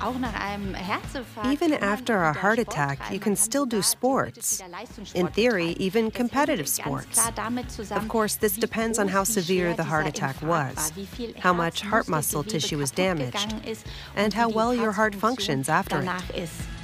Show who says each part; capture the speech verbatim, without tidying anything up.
Speaker 1: Even after a heart attack, you can still do sports. In theory, even competitive sports. Of course, this depends on how severe the heart attack was, how much heart muscle tissue is damaged, and how well your heart functions after it.